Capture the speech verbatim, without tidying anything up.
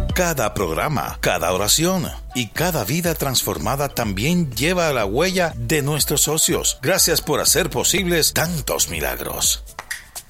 Cada programa, cada oración y cada vida transformada también lleva la huella de nuestros socios. Gracias por hacer posibles tantos milagros.